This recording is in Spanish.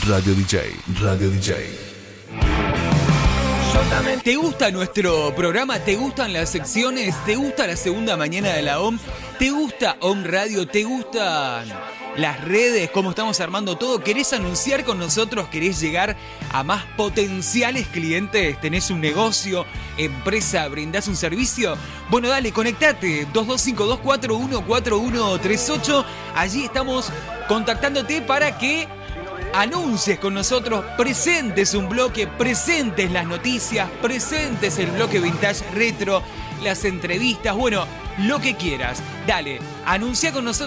Radio DJ, Radio DJ. ¿Te gusta nuestro programa? ¿Te gustan las secciones? ¿Te gusta la segunda mañana de la OM? ¿Te gusta OM Radio? ¿Te gustan las redes? ¿Cómo estamos armando todo? ¿Querés anunciar con nosotros? ¿Querés llegar a más potenciales clientes? ¿Tenés un negocio, empresa, brindás un servicio? Bueno, dale, conectate. 2252414138. Allí estamos contactándote para que anuncies con nosotros, presentes un bloque, presentes las noticias, presentes el bloque Vintage Retro, las entrevistas, bueno, lo que quieras. Dale, anuncia con nosotros.